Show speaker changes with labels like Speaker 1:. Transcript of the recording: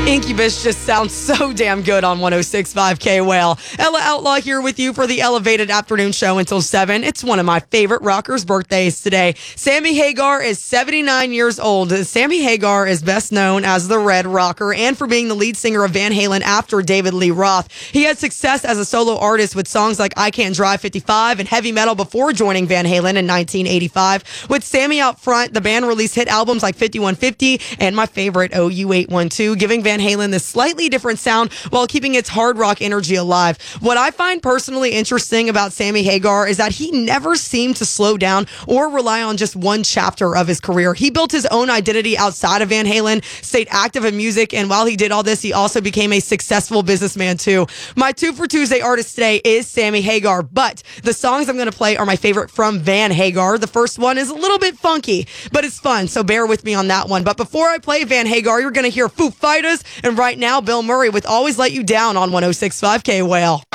Speaker 1: Incubus just sounds so damn good on 106.5 K Whale. Ella Outlaw here with you for the Elevated Afternoon Show until 7. It's one of my favorite rockers' birthdays today. Sammy Hagar is 79 years old. Sammy Hagar is best known as the Red Rocker and for being the lead singer of Van Halen after David Lee Roth. He had success as a solo artist with songs like I Can't Drive 55 and Heavy Metal before joining Van Halen in 1985. With Sammy out front, the band released hit albums like 5150 and my favorite OU812, giving Van Halen this slightly different sound while keeping its hard rock energy alive. What I find personally interesting about Sammy Hagar is that he never seemed to slow down or rely on just one chapter of his career. He built his own identity outside of Van Halen, stayed active in music, and while he did all this, he also became a successful businessman too. My 2 for Tuesday artist today is Sammy Hagar, but the songs I'm going to play are my favorite from Van Hagar. The first one is a little bit funky, but it's fun, so bear with me on that one. But before I play Van Hagar, you're going to hear Foo Fighters, and right now, Bill Murray with Always Let You Down on 106.5 K Whale.